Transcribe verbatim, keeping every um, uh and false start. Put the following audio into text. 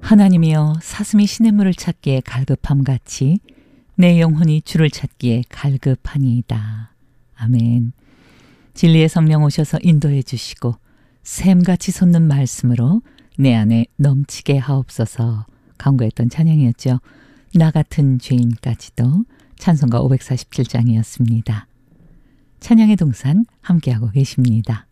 하나님이여 사슴이 시냇물을 찾기에 갈급함같이 내 영혼이 주를 찾기에 갈급하니이다. 아멘. 진리의 성령 오셔서 인도해 주시고 샘같이 솟는 말씀으로 내 안에 넘치게 하옵소서. 강구했던 찬양이었죠. 나 같은 죄인까지도. 찬송가 오백사십칠 장이었습니다. 찬양의 동산 함께하고 계십니다.